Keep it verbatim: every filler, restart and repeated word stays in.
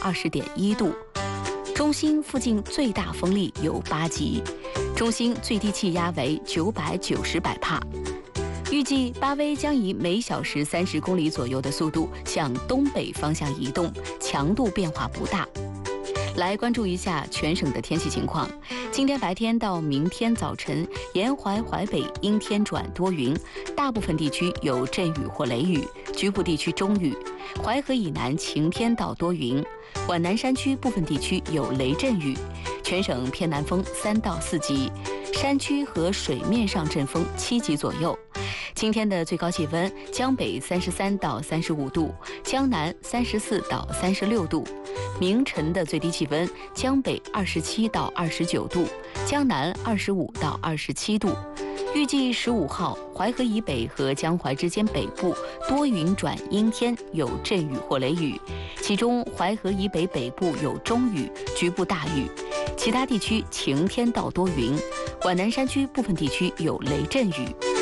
二十点一度。中心附近最大风力有八级，中心最低气压为九百九十百帕。预计巴威将以每小时三十公里左右的速度向东北方向移动，强度变化不大。来关注一下全省的天气情况。今天白天到明天早晨，沿淮淮北阴天转多云，大部分地区有阵雨或雷雨，局部地区中雨。淮河以南晴天到多云，皖南山区部分地区有雷阵雨。全省偏南风三到四级，山区和水面上阵风七级左右。今天的最高气温，江北三十三到三十五度，江南三十四到三十六度。明晨的最低气温，江北二十七到二十九度，江南二十五到二十七度。预计十五号，淮河以北和江淮之间北部多云转阴天，有阵雨或雷雨，其中淮河以北北部有中雨，局部大雨，其他地区晴天到多云，皖南山区部分地区有雷阵雨。